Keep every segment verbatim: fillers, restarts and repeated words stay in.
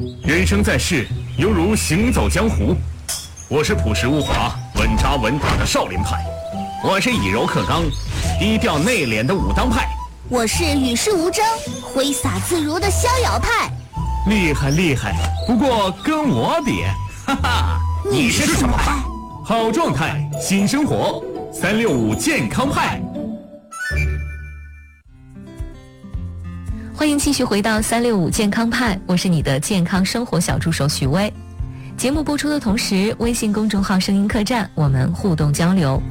人生在世，犹如行走江湖。我是朴实无华、稳扎稳打的少林派，我是以柔克刚、低调内敛的武当派， 我是与世无争、挥洒自如的逍遥派。 厉害厉害，不过跟我比，哈哈， 你是什么派？ 好状态，新生活，三六五健康派。 欢迎继续回到三六五健康派，我是你的健康生活小助手许巍。节目播出的同时，微信公众号声音客栈我们互动交流。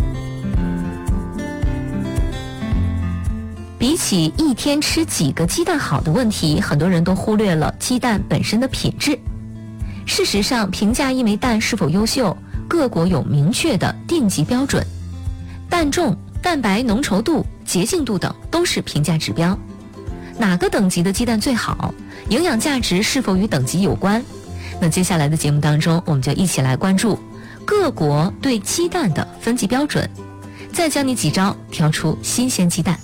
比起一天吃几个鸡蛋好的问题，很多人都忽略了鸡蛋本身的品质。事实上，评价一枚蛋是否优秀，各国有明确的定级标准，蛋重、蛋白浓稠度、洁净度等都是评价指标。哪个等级的鸡蛋最好？营养价值是否与等级有关？那接下来的节目当中，我们就一起来关注各国对鸡蛋的分级标准，再教你几招挑出新鲜鸡蛋。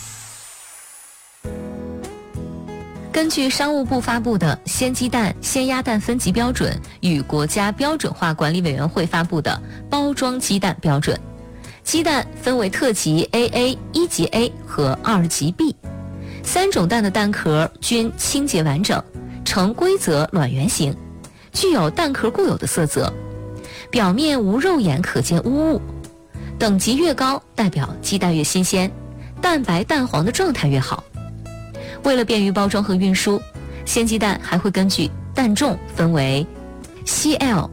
根据商务部发布的鲜鸡蛋、鲜鸭蛋分级标准与国家标准化管理委员会发布的包装鸡蛋标准，鸡蛋分为特级 A A、一级 A 和二级 B， 三种蛋的蛋壳均清洁完整，呈规则卵圆形，具有蛋壳固有的色泽，表面无肉眼可见污物。等级越高，代表鸡蛋越新鲜，蛋白蛋黄的状态越好。为了便于包装和运输，鲜鸡蛋还会根据蛋重分为 C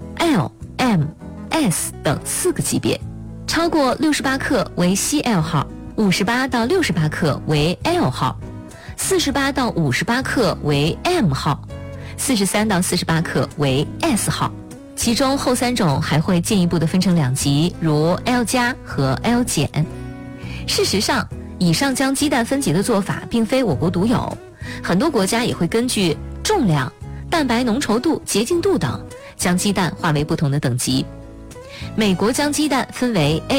L、L、M、S 等四个级别，超过六十八克为 C L 号，五十八到六十八克为 L 号，四十八到五十八克为 M 号，四十三到四十八克为 S 号。其中后三种还会进一步的分成两级，如 L 加和 L 减。事实上，以上将鸡蛋分级的做法并非我国独有，很多国家也会根据重量、蛋白浓稠度、洁净度等，将鸡蛋划为不同的等级。美国将鸡蛋分为 A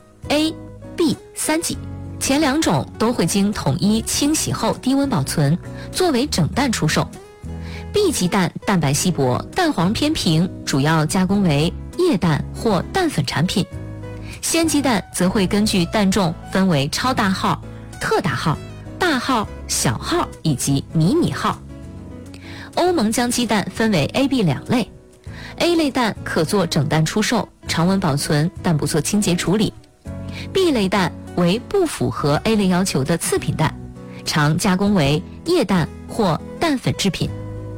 A、A、B 三级，前两种都会经统一清洗后低温保存，作为整蛋出售。B 级蛋蛋白稀薄，蛋黄偏平，主要加工为液蛋或蛋粉产品。鲜鸡蛋则会根据蛋重分为超大号、特大号、大号、小号以及迷你号。欧盟将鸡蛋分为 A、B 两类， A 类蛋可做整蛋出售，常温保存，但不做清洁处理。 B 类蛋为不符合 A 类要求的次品蛋，常加工为液蛋或蛋粉制品。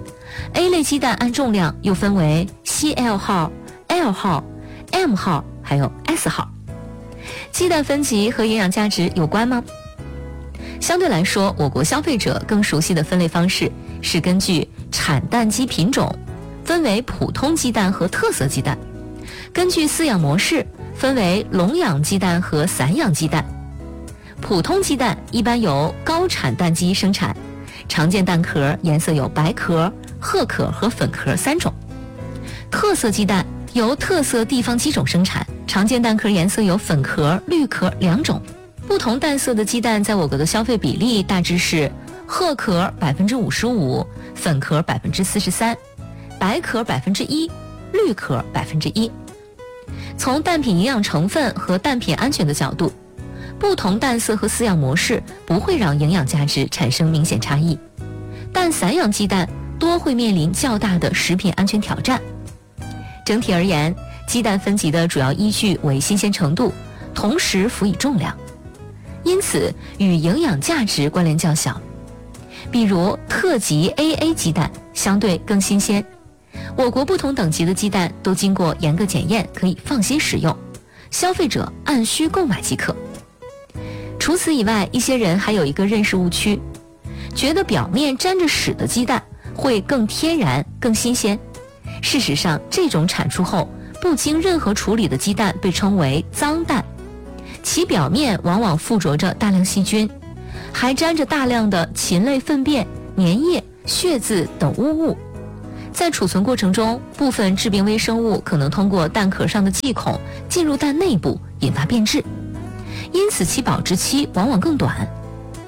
A 类鸡蛋按重量又分为 C L 号、L 号、M 号还有 S 号。鸡蛋分级和营养价值有关吗？相对来说，我国消费者更熟悉的分类方式是根据产蛋鸡品种分为普通鸡蛋和特色鸡蛋，根据饲养模式分为笼养鸡蛋和散养鸡蛋。普通鸡蛋一般由高产蛋鸡生产，常见蛋壳颜色有白壳、褐壳和粉壳三种。特色鸡蛋由特色地方鸡种生产，常见蛋壳颜色有粉壳、绿壳两种。不同蛋色的鸡蛋在我国的消费比例大致是褐壳百分之五十五，粉壳百分之四十三，白壳百分之一，绿壳百分之一。从蛋品营养成分和蛋品安全的角度，不同蛋色和饲养模式不会让营养价值产生明显差异，但散养鸡蛋多会面临较大的食品安全挑战。整体而言，鸡蛋分级的主要依据为新鲜程度，同时辅以重量，因此与营养价值关联较小。比如特级 A A 鸡蛋相对更新鲜，我国不同等级的鸡蛋都经过严格检验，可以放心食用，消费者按需购买即可。除此以外，一些人还有一个认识误区，觉得表面沾着屎的鸡蛋会更天然、更新鲜。事实上，这种产出后不经任何处理的鸡蛋被称为脏蛋，其表面往往附着着大量细菌，还沾着大量的禽类粪便、粘液、血渍等污物。在储存过程中，部分致病微生物可能通过蛋壳上的气孔进入蛋内部，引发变质，因此其保质期往往更短。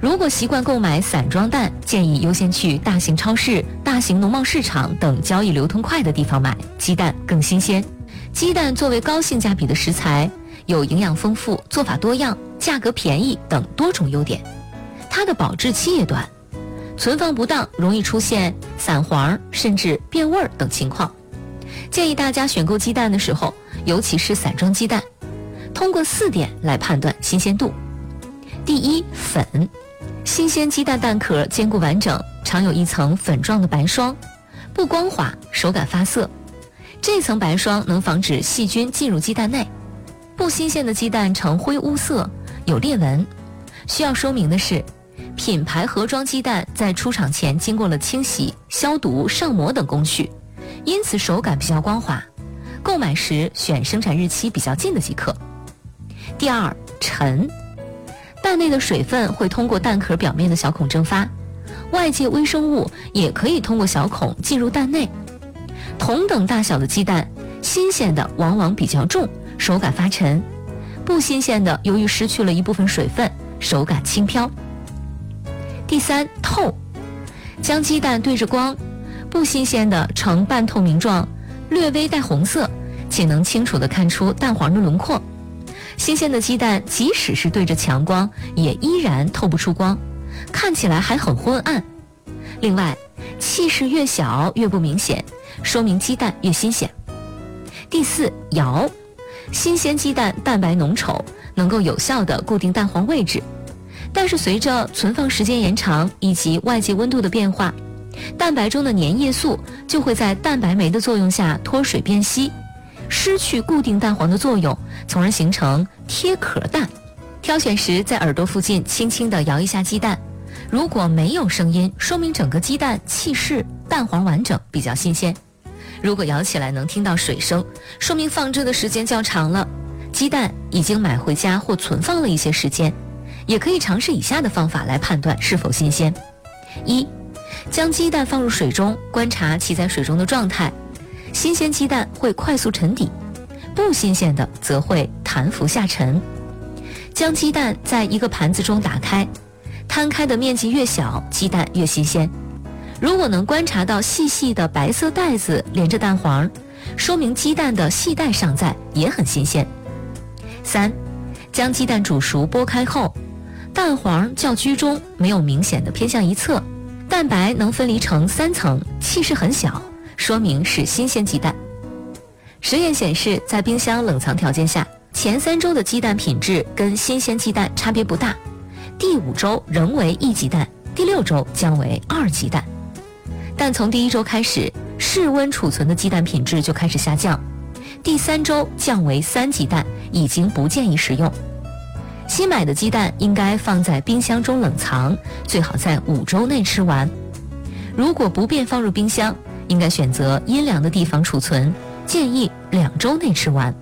如果习惯购买散装蛋，建议优先去大型超市、大型农贸市场等交易流通快的地方买，鸡蛋更新鲜。鸡蛋作为高性价比的食材，有营养丰富、做法多样、价格便宜等多种优点。它的保质期也短，存放不当容易出现散黄甚至变味儿等情况。建议大家选购鸡蛋的时候，尤其是散装鸡蛋，通过四点来判断新鲜度。第一，粉。新鲜鸡蛋蛋壳坚固完整，常有一层粉状的白霜，不光滑，手感发涩。这层白霜能防止细菌进入鸡蛋内。不新鲜的鸡蛋呈灰乌色，有裂纹。需要说明的是，品牌盒装鸡蛋在出厂前经过了清洗、消毒、上膜等工序，因此手感比较光滑。购买时选生产日期比较近的即可。第二，沉。蛋内的水分会通过蛋壳表面的小孔蒸发，外界微生物也可以通过小孔进入蛋内。同等大小的鸡蛋，新鲜的往往比较重，手感发沉；不新鲜的由于失去了一部分水分，手感轻飘。第三，透。将鸡蛋对着光，不新鲜的呈半透明状，略微带红色，且能清楚地看出蛋黄的轮廓。新鲜的鸡蛋即使是对着强光，也依然透不出光，看起来还很昏暗。另外，气势越小越不明显，说明鸡蛋越新鲜。第四，摇。新鲜鸡蛋蛋白浓稠，能够有效地固定蛋黄位置，但是随着存放时间延长以及外界温度的变化，蛋白中的粘液素就会在蛋白酶的作用下脱水变稀，失去固定蛋黄的作用，从而形成贴壳蛋。挑选时在耳朵附近轻轻地摇一下鸡蛋，如果没有声音，说明整个鸡蛋气势、蛋黄完整，比较新鲜。如果摇起来能听到水声，说明放置的时间较长了，鸡蛋已经买回家或存放了一些时间。也可以尝试以下的方法来判断是否新鲜。一，将鸡蛋放入水中，观察其在水中的状态。新鲜鸡蛋会快速沉底，不新鲜的则会弹浮下沉。将鸡蛋在一个盘子中打开，摊开的面积越小，鸡蛋越新鲜。如果能观察到细细的白色带子连着蛋黄，说明鸡蛋的细带尚在，也很新鲜。三，将鸡蛋煮熟剥开后，蛋黄较居中，没有明显的偏向一侧，蛋白能分离成三层，气势很小，说明是新鲜鸡蛋。实验显示，在冰箱冷藏条件下，前三周的鸡蛋品质跟新鲜鸡蛋差别不大，第五周仍为一级蛋，第六周将为二级蛋。但从第一周开始，室温储存的鸡蛋品质就开始下降，第三周降为三级蛋，已经不建议食用。新买的鸡蛋应该放在冰箱中冷藏，最好在五周内吃完。如果不便放入冰箱，应该选择阴凉的地方储存，建议两周内吃完。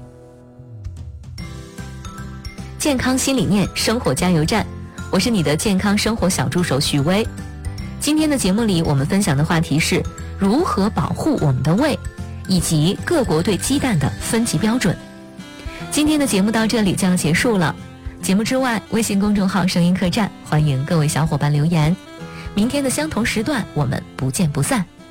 健康新理念，生活加油站，我是你的健康生活小助手许巍。今天的节目里，我们分享的话题是如何保护我们的胃，以及各国对鸡蛋的分级标准。今天的节目到这里就要结束了。节目之外，微信公众号声音客栈，欢迎各位小伙伴留言。明天的相同时段，我们不见不散。